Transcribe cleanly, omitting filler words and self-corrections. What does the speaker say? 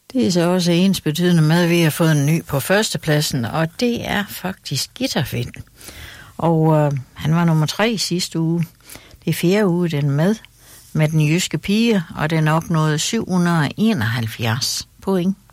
Det er så også ensbetydende med, at vi har fået en ny på førstepladsen, og det er faktisk Gitterfind. Og han var nummer 3 sidste uge. Det er 4. uge, den med den jyske pige, og den opnåede 771 point.